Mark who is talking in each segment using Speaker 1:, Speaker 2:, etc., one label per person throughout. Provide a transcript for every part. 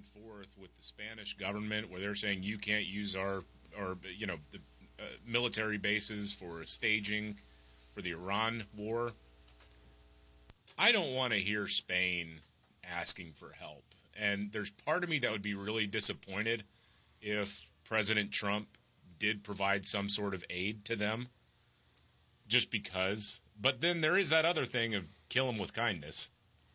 Speaker 1: forth with the Spanish government where they're saying you can't use the military bases for staging for the Iran war. I don't want to hear Spain asking for help. And there's part of me that would be really disappointed if President Trump did provide some sort of aid to them just because. But then there is that other thing of kill them with kindness,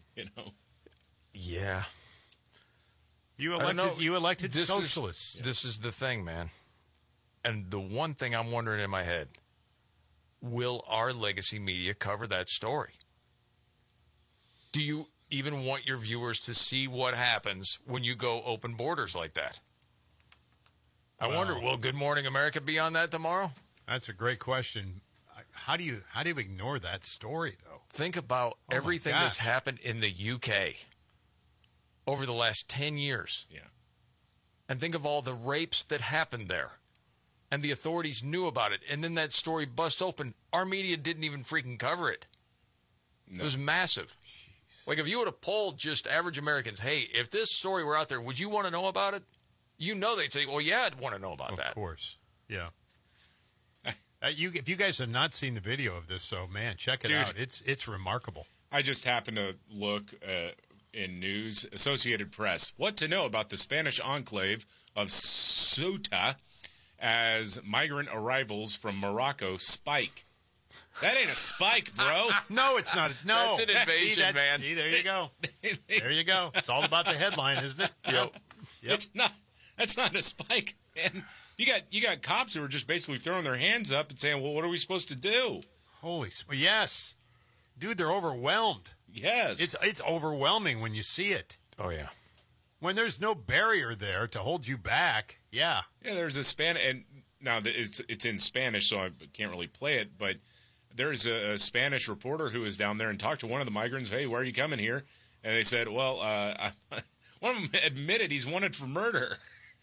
Speaker 2: Yeah.
Speaker 3: You elected socialists.
Speaker 2: This is the thing, man. And the one thing I'm wondering in my head, will our legacy media cover that story? Do you even want your viewers to see what happens when you go open borders like that? I wonder, will Good Morning America be on that tomorrow?
Speaker 3: That's a great question. How do you ignore that story, though?
Speaker 2: Think about everything that's happened in the UK over the last 10 years.
Speaker 1: Yeah.
Speaker 2: And think of all the rapes that happened there. And the authorities knew about it. And then that story bust open. Our media didn't even freaking cover it. No. It was massive. Jeez. Like if you would have polled just average Americans, hey, if this story were out there, would you want to know about it? You know they'd say, well, yeah, I'd want to know about that.
Speaker 3: Of course. Yeah. If you guys have not seen the video of this, so, man, check it out. It's remarkable.
Speaker 1: I just happened to look in news, Associated Press, what to know about the Spanish enclave of Ceuta as migrant arrivals from Morocco spike. That ain't a spike, bro.
Speaker 3: No, it's not. No.
Speaker 2: That's an invasion, man.
Speaker 3: See, there you go. There you go. It's all about the headline, isn't it?
Speaker 2: Yep.
Speaker 1: It's not. That's not a spike, man. You got cops who are just basically throwing their hands up and saying, well, what are we supposed to do?
Speaker 3: Yes. Dude, they're overwhelmed.
Speaker 1: Yes.
Speaker 3: It's overwhelming when you see it.
Speaker 2: Oh, yeah.
Speaker 3: When there's no barrier there to hold you back, yeah.
Speaker 1: Yeah, there's a Spanish, and now it's in Spanish, so I can't really play it, but there's a Spanish reporter who was down there and talked to one of the migrants, hey, why are you coming here? And they said, well, one of them admitted he's wanted for murder.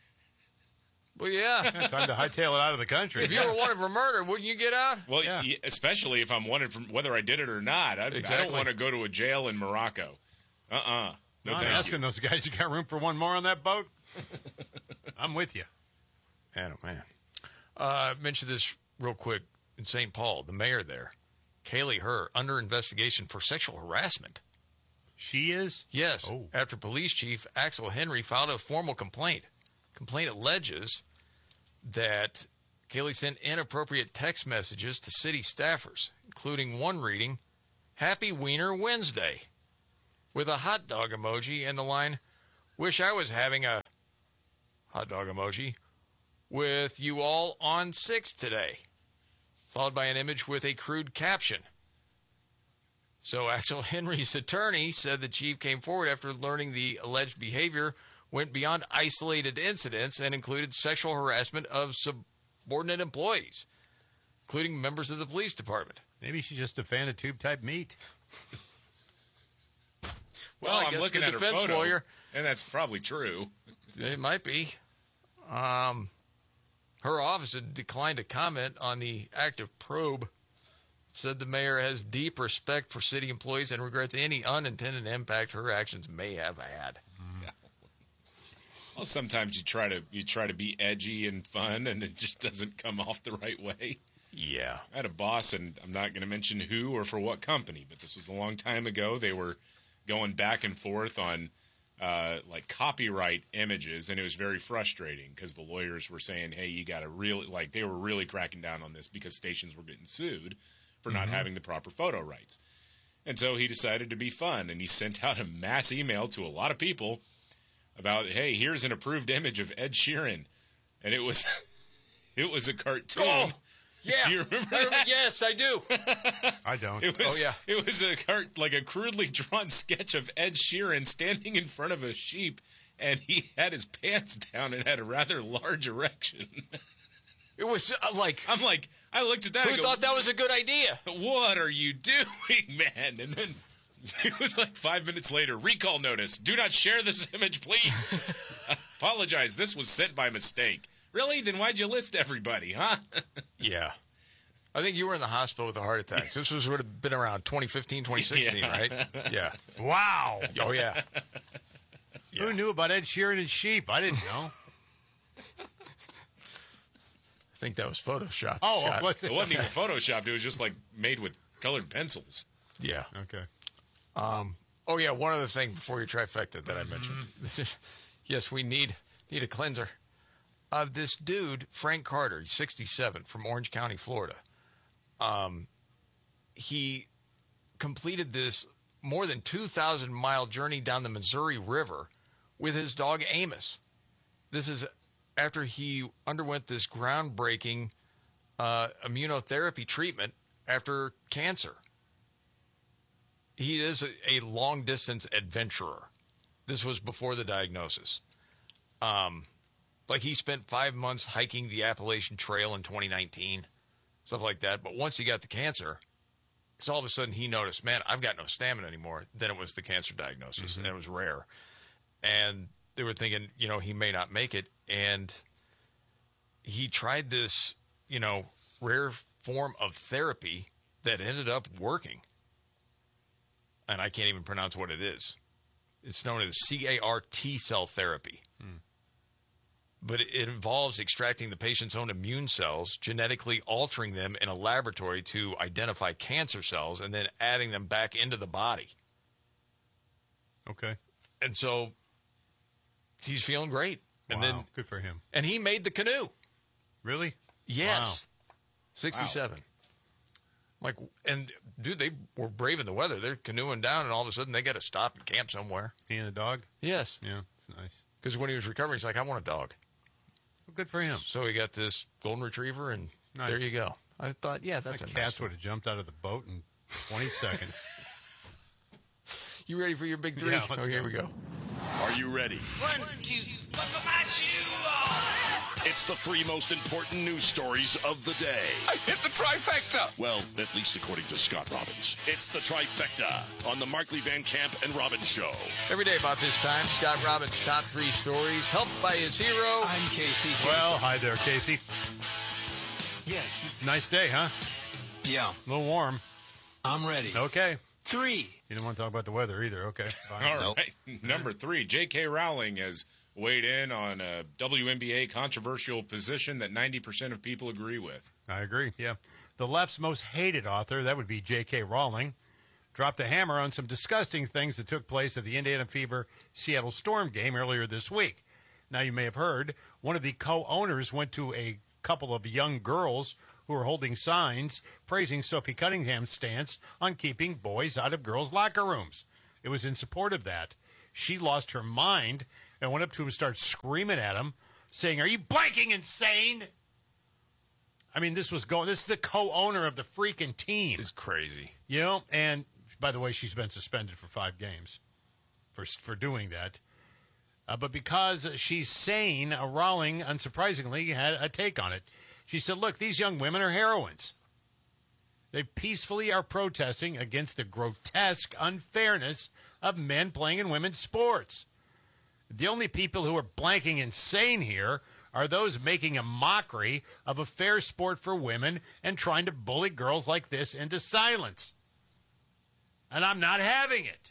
Speaker 2: Well, yeah.
Speaker 3: Time to hightail it out of the country.
Speaker 2: If you were wanted for murder, wouldn't you get out?
Speaker 1: Well, yeah. Especially if I'm wanted for whether I did it or not. I don't want to go to a jail in Morocco. No,
Speaker 3: I'm asking those guys, you got room for one more on that boat? I'm with you.
Speaker 2: Man, oh, man. Mention this real quick. In St. Paul, the mayor there, Kaylee Herr, under investigation for sexual harassment.
Speaker 3: She is?
Speaker 2: Yes. Oh. After police chief Axel Henry filed a formal complaint. Complaint alleges that Kaylee sent inappropriate text messages to city staffers, including one reading, Happy Wiener Wednesday, with a hot dog emoji and the line, wish I was having a hot dog emoji with you all on 6 today, followed by an image with a crude caption. So Axel Henry's attorney said the chief came forward after learning the alleged behavior went beyond isolated incidents and included sexual harassment of subordinate employees, including members of the police department.
Speaker 3: Maybe she's just a fan of tube-type meat.
Speaker 1: Well, I'm looking at her photo, lawyer, and that's probably true.
Speaker 2: It might be. Her office had declined to comment on the active probe. Said the mayor has deep respect for city employees and regrets any unintended impact her actions may have had.
Speaker 1: Yeah. Well, sometimes you try to be edgy and fun, and it just doesn't come off the right way.
Speaker 2: Yeah.
Speaker 1: I had a boss, and I'm not going to mention who or for what company, but this was a long time ago. They were going back and forth on like copyright images, and it was very frustrating because the lawyers were saying, hey, you got to really, they were really cracking down on this because stations were getting sued for not having the proper photo rights. And so he decided to be fun, and he sent out a mass email to a lot of people about, hey, here's an approved image of Ed Sheeran. And it was a cartoon.
Speaker 2: Oh, yeah.
Speaker 1: Do you remember that?
Speaker 2: Yes, I do.
Speaker 3: I don't.
Speaker 1: It was a crudely drawn sketch of Ed Sheeran standing in front of a sheep, and he had his pants down and had a rather large erection.
Speaker 2: It was
Speaker 1: I looked at that.
Speaker 2: Who thought that was a good idea?
Speaker 1: What are you doing, man? And then it was 5 minutes later, recall notice. Do not share this image, please. Apologize. This was sent by mistake. Really? Then why'd you list everybody, huh?
Speaker 2: Yeah. I think you were in the would have a heart attack. This would have been around 2015, 2016, right? Yeah.
Speaker 3: Wow.
Speaker 2: Oh, yeah. Yeah.
Speaker 3: Who knew about Ed Sheeran and sheep? I didn't know.
Speaker 2: I think that was Photoshop.
Speaker 3: Oh,
Speaker 2: shot.
Speaker 3: what's
Speaker 1: It wasn't even photoshopped. It was just like made with colored pencils.
Speaker 2: Yeah.
Speaker 3: Okay.
Speaker 2: Oh, yeah, one other thing before your trifecta that I mentioned. This is, yes, we need a cleanser. This dude, Frank Carter, he's 67, from Orange County, Florida. He completed this more than 2,000-mile journey down the Missouri River with his dog Amos. This is after he underwent this groundbreaking immunotherapy treatment after cancer. He is a long-distance adventurer. This was before the diagnosis. Like he spent 5 months hiking the Appalachian Trail in 2019, stuff like that. But once he got the cancer, because all of a sudden he noticed, man, I've got no stamina anymore. Then it was the cancer diagnosis, and it was rare. And they were thinking, he may not make it. And he tried this, rare form of therapy that ended up working. And I can't even pronounce what it is. It's known as CAR T-cell therapy. But it involves extracting the patient's own immune cells, genetically altering them in a laboratory to identify cancer cells, and then adding them back into the body.
Speaker 3: Okay.
Speaker 2: And so he's feeling great. And
Speaker 3: Wow. Good for him.
Speaker 2: And he made the canoe.
Speaker 3: Really?
Speaker 2: Yes. Wow. 67. Like, and dude, they were braving the weather. They're canoeing down, and all of a sudden they got to stop and camp somewhere.
Speaker 3: He and the dog?
Speaker 2: Yes.
Speaker 3: Yeah, it's nice.
Speaker 2: Because when he was recovering, he's like, I want a dog.
Speaker 3: Well, good for him.
Speaker 2: So he got this golden retriever, and
Speaker 3: Nice.
Speaker 2: There you go. I thought, yeah, that's
Speaker 3: My
Speaker 2: a
Speaker 3: cats
Speaker 2: nice
Speaker 3: would have jumped out of the boat in 20 seconds.
Speaker 2: You ready for your big three?
Speaker 3: Yeah, let's
Speaker 2: Here
Speaker 3: go.
Speaker 2: we go.
Speaker 4: Are you ready?
Speaker 5: 1, 2, buckle my shoe on.
Speaker 4: It's the 3 most important news stories of the day.
Speaker 5: I hit the trifecta.
Speaker 4: Well, at least according to Scott Robbins. It's the Trifecta on the Markley Van Camp and Robbins Show.
Speaker 2: Every day about this time, Scott Robbins' top 3 stories, helped by his hero.
Speaker 5: I'm Casey.
Speaker 3: Well, hi there, Casey.
Speaker 5: Yes.
Speaker 3: Nice day, huh?
Speaker 5: Yeah.
Speaker 3: A little warm.
Speaker 5: I'm ready.
Speaker 3: Okay.
Speaker 5: 3.
Speaker 3: You didn't want to talk about the weather either. Okay. Fine.
Speaker 1: All right. Number 3, J.K. Rowling has weighed in on a WNBA controversial position that 90% of people agree with.
Speaker 3: I agree, yeah. The left's most hated author, that would be J.K. Rowling, dropped the hammer on some disgusting things that took place at the Indiana Fever Seattle Storm game earlier this week. Now, you may have heard, one of the co-owners went to a couple of young girls who were holding signs praising Sophie Cunningham's stance on keeping boys out of girls' locker rooms. It was in support of that. She lost her mind and went up to him and started screaming at him, saying, "Are you blanking insane?" I mean, this is the co-owner of the freaking team.
Speaker 2: It's crazy.
Speaker 3: You know, and by the way, she's been suspended for 5 games for doing that. But because she's sane, Rowling, unsurprisingly, had a take on it. She said, look, these young women are heroines. They peacefully are protesting against the grotesque unfairness of men playing in women's sports. The only people who are blanking insane here are those making a mockery of a fair sport for women and trying to bully girls like this into silence. And I'm not having it.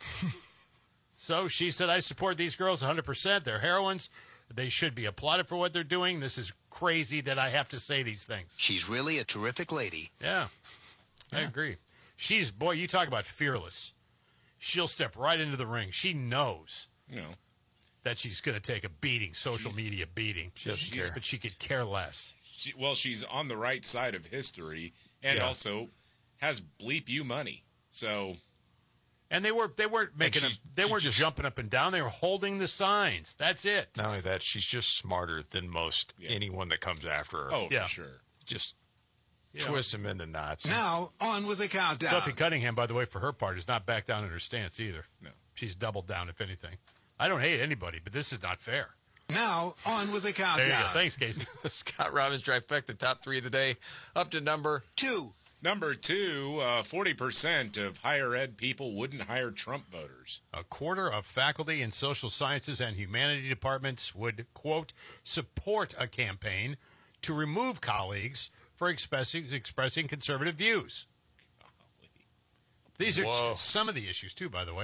Speaker 3: So she said, I support these girls 100%. They're heroines. They should be applauded for what they're doing. This is crazy that I have to say these things.
Speaker 5: She's really a terrific lady.
Speaker 3: Yeah, I agree. Boy, you talk about fearless. She'll step right into the ring. She knows that she's going to take a beating, social media beating.
Speaker 2: She doesn't care.
Speaker 3: But she could care less.
Speaker 1: She's on the right side of history and also has bleep you money. So...
Speaker 3: And they weren't making they weren't just jumping up and down. They were holding the signs. That's it.
Speaker 2: Not only that, she's just smarter than most anyone that comes after her.
Speaker 1: Oh, for sure.
Speaker 2: Just twist them into knots.
Speaker 5: Now, on with the countdown.
Speaker 3: Sophie Cunningham, by the way, for her part, is not back down in her stance either.
Speaker 1: No.
Speaker 3: She's doubled down, if anything. I don't hate anybody, but this is not fair.
Speaker 5: Now, on with the countdown.
Speaker 3: There you go. Thanks, Casey.
Speaker 2: Scott Robbins trifecta, top 3 of the day, up to number
Speaker 5: 2.
Speaker 1: Number 2, 40% of higher ed people wouldn't hire Trump voters.
Speaker 3: A quarter of faculty in social sciences and humanities departments would, quote, support a campaign to remove colleagues for expressing conservative views. These are some of the issues, too, by the way.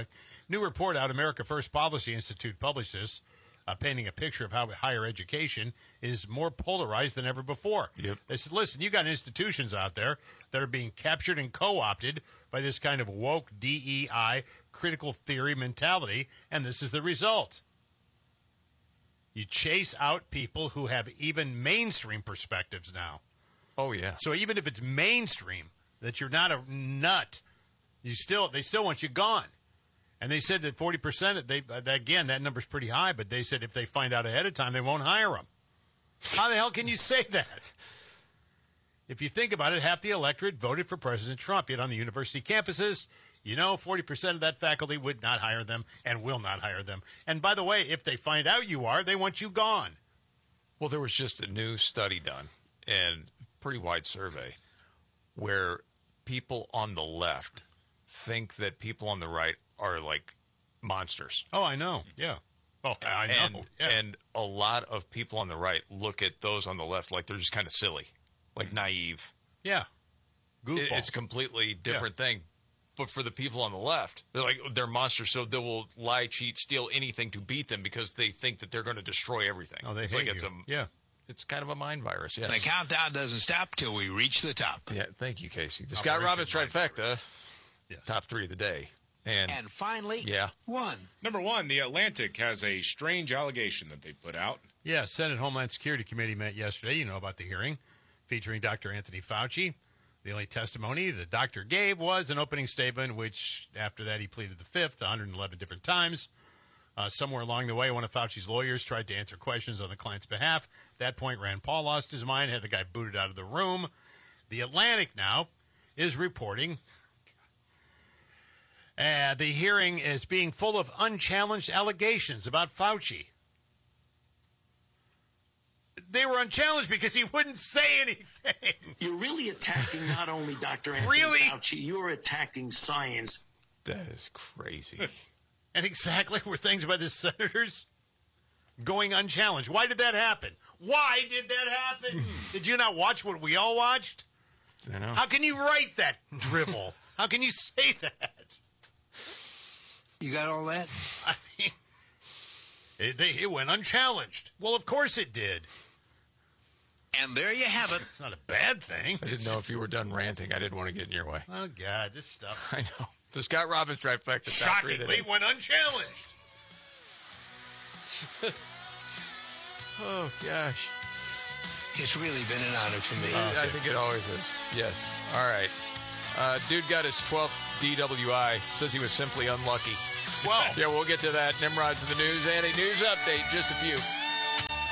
Speaker 3: New report out, America First Policy Institute published this, painting a picture of how higher education is more polarized than ever before.
Speaker 2: Yep.
Speaker 3: They said, listen, you got institutions out there that are being captured and co-opted by this kind of woke DEI critical theory mentality, and this is the result. You chase out people who have even mainstream perspectives now.
Speaker 2: Oh, yeah.
Speaker 3: So even if it's mainstream, that you're not a nut, they still want you gone. And they said that 40%, again, that number's pretty high, but they said if they find out ahead of time, they won't hire them. How the hell can you say that? If you think about it, half the electorate voted for President Trump. Yet on the university campuses, 40% of that faculty would not hire them and will not hire them. And by the way, if they find out you are, they want you gone.
Speaker 2: Well, there was just a new study done, and pretty wide survey, where people on the left think that people on the right are like monsters.
Speaker 3: Oh, I know. Yeah. Oh, I know.
Speaker 2: And a lot of people on the right look at those on the left like they're just kind of silly, like naive.
Speaker 3: Yeah. Goofballs.
Speaker 2: It's a completely different thing. But for the people on the left, they're monsters, so they will lie, cheat, steal anything to beat them because they think that they're going to destroy everything.
Speaker 3: Oh, they
Speaker 2: it's
Speaker 3: hate
Speaker 2: like
Speaker 3: you. Yeah.
Speaker 2: It's kind of a mind virus, yes.
Speaker 5: The countdown doesn't stop till we reach the top.
Speaker 2: Yeah, thank you, Casey. The Scott Robbins trifecta, top 3 of the day. And
Speaker 5: finally, one.
Speaker 1: Number 1, The Atlantic has a strange allegation that they put out.
Speaker 3: Yeah, Senate Homeland Security Committee met yesterday. You know about the hearing featuring Dr. Anthony Fauci. The only testimony the doctor gave was an opening statement, which after that he pleaded the fifth 111 different times. Somewhere along the way, one of Fauci's lawyers tried to answer questions on the client's behalf. At that point, Rand Paul lost his mind, had the guy booted out of the room. The Atlantic now is reporting the hearing is being full of unchallenged allegations about Fauci. They were unchallenged because he wouldn't say anything.
Speaker 6: You're really attacking not only Dr. Anthony Fauci, you're attacking science.
Speaker 2: That is crazy.
Speaker 3: And exactly were things by the senators going unchallenged. Why did that happen? Why did that happen? Did you not watch what we all watched?
Speaker 2: I know.
Speaker 3: How can you write that drivel? How can you say that?
Speaker 6: You got all that?
Speaker 3: I mean, it went unchallenged. Well, of course it did.
Speaker 5: And there you have it.
Speaker 3: It's not a bad thing.
Speaker 2: I didn't know if you were done ranting. I didn't want to get in your way.
Speaker 3: Oh, God, this stuff.
Speaker 2: I know. The Scott Robbins trifecta.
Speaker 3: Shockingly went unchallenged.
Speaker 2: Oh, gosh.
Speaker 6: It's really been an honor for me.
Speaker 2: I think it always is. Yes. All right. Dude got his 12th DWI. Says he was simply unlucky.
Speaker 3: Well,
Speaker 2: yeah, we'll get to that. Nimrod's in the news and a news update. Just a few.